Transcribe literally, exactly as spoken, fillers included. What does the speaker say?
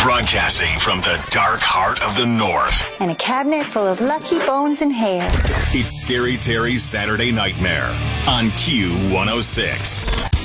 Broadcasting from the dark heart of the North. And a cabinet full of lucky bones and hair. It's Scary Terry's Saturday Nightmare on Q one oh six.